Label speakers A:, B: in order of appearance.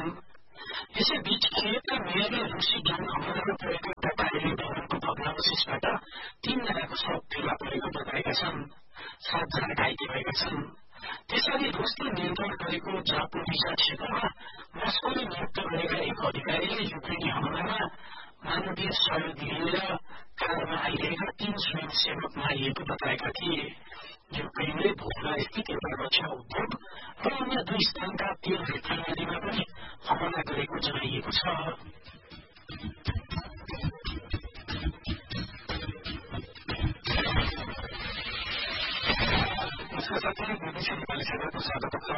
A: यसैबीच किएवका मेयरले रुसी ड्रोन हमलामा परेको एउटा टाइली भवनको भग्नावशेषबाट 3 जनाको शव फेला परेको बताएका छन्। 7 जना घाइते भएका छन्। त्यसअघि रुसले नियन्त्रण गरेको जापोरिजा क्षेत्रमा मस्कोले नियुक्त गरेका एक अधिकारीले युक्रेनी हमलामा मानवीय सहयोग लिएर कारमा आइरहेका 3 स्वयंसेवक मारिएको बताएका थिए। युक्रेनले भोजमा स्थित एउटा रक्षा उद्योग र अन्य 2 स्थानका तेल रिफाइनरीमा पनि हमला गरेको जनाइएको छ। यसका साथै BBC नेपाली सेवाको स्वागत छ।